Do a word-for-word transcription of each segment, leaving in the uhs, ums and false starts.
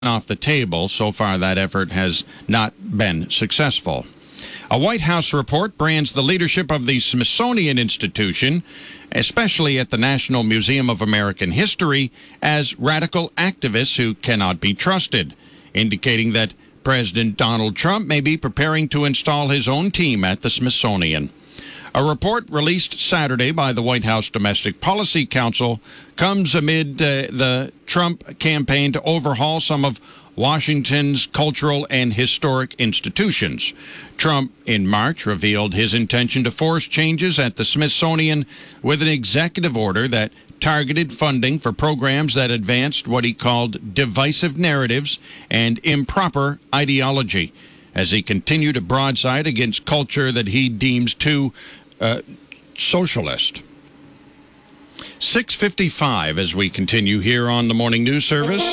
off the table. So far, that effort has not been successful. A White House report brands the leadership of the Smithsonian Institution, especially at the National Museum of American History, as radical activists who cannot be trusted, indicating that President Donald Trump may be preparing to install his own team at the Smithsonian. A report released Saturday by the White House Domestic Policy Council comes amid uh, the Trump campaign to overhaul some of Washington's cultural and historic institutions. Trump, in March, revealed his intention to force changes at the Smithsonian with an executive order that targeted funding for programs that advanced what he called divisive narratives and improper ideology, as he continued a broadside against culture that he deems too uh, socialist. six fifty-five as we continue here on the Morning News Service.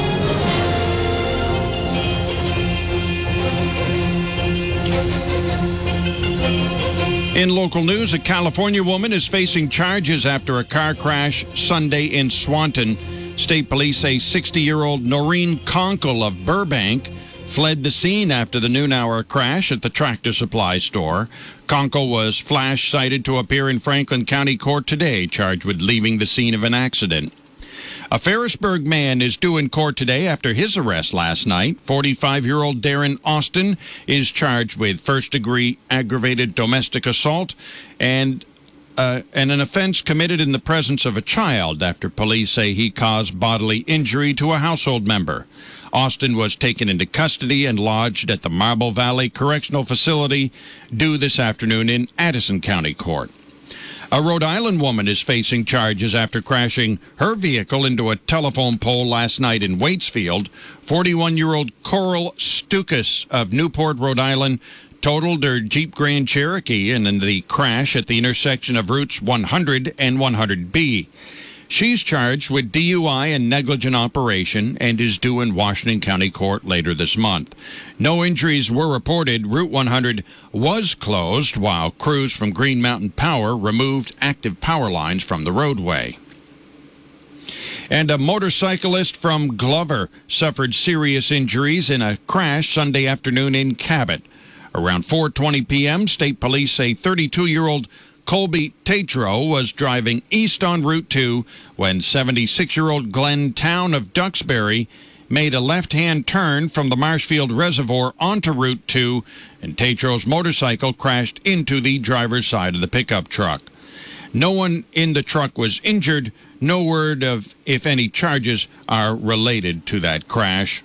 In local news, a California woman is facing charges after a car crash Sunday in Swanton. State police say sixty-year-old Noreen Conkle of Burbank fled the scene after the noon hour crash at the Tractor Supply store. Conkle was flash cited to appear in Franklin County Court today, charged with leaving the scene of an accident. A Ferrisburg man is due in court today after his arrest last night. forty-five-year-old Darren Austin is charged with first-degree aggravated domestic assault and, uh, and an offense committed in the presence of a child after police say he caused bodily injury to a household member. Austin was taken into custody and lodged at the Marble Valley Correctional Facility due this afternoon in Addison County Court. A Rhode Island woman is facing charges after crashing her vehicle into a telephone pole last night in Waitsfield. forty-one-year-old Coral Stukas of Newport, Rhode Island, totaled her Jeep Grand Cherokee in the crash at the intersection of routes one hundred and one hundred B. She's charged with D U I and negligent operation and is due in Washington County Court later this month. No injuries were reported. Route one hundred was closed while crews from Green Mountain Power removed active power lines from the roadway. And a motorcyclist from Glover suffered serious injuries in a crash Sunday afternoon in Cabot. Around four twenty p.m., state police say thirty-two-year-old Colby Tatro was driving east on Route two when seventy-six-year-old Glenn Town of Duxbury made a left-hand turn from the Marshfield Reservoir onto Route two, and Tatro's motorcycle crashed into the driver's side of the pickup truck. No one in the truck was injured. No word of if any charges are related to that crash.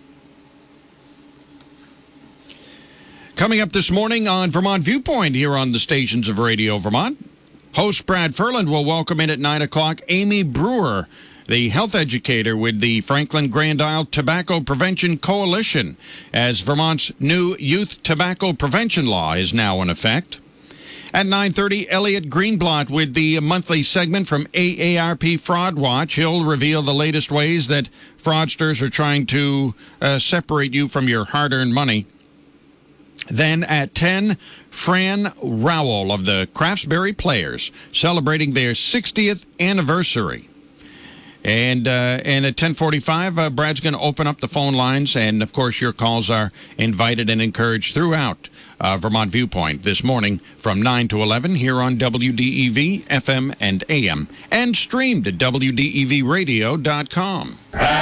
Coming up this morning on Vermont Viewpoint here on the stations of Radio Vermont, host Brad Furland will welcome in at nine o'clock Amy Brewer, the health educator with the Franklin Grand Isle Tobacco Prevention Coalition, as Vermont's new youth tobacco prevention law is now in effect. At nine thirty, Elliot Greenblatt with the monthly segment from A A R P Fraud Watch. He'll reveal the latest ways that fraudsters are trying to uh, separate you from your hard-earned money. Then at ten, Fran Rowell of the Craftsbury Players celebrating their sixtieth anniversary. And uh, and at ten forty-five, uh, Brad's going to open up the phone lines, and of course your calls are invited and encouraged throughout uh, Vermont Viewpoint this morning from nine to eleven here on W D E V F M and A M, and streamed at W D E V radio dot com.